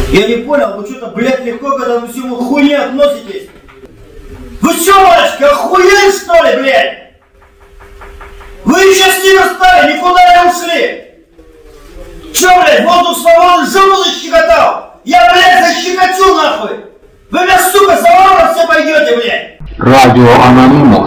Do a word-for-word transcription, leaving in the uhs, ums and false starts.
Я не понял, вы что-то, блядь, легко к этому всему хуйне относитесь? Вы что, мальчики, охуели что ли, блядь? Вы еще с ними стали, никуда не ушли. Че, блядь, воздух свободы жену защекотал? Я, блядь, защекочу нахуй. Вы меня, сука, за ворот все пойдете, блядь. Радио Анонимов.